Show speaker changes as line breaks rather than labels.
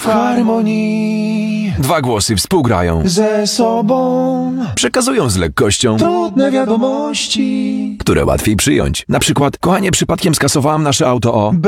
w harmonii.
Dwa głosy współgrają,
Ze sobą
przekazują z lekkością,
trudne wiadomości.
które łatwiej przyjąć. Na przykład, kochanie, przypadkiem skasowałam nasze auto o...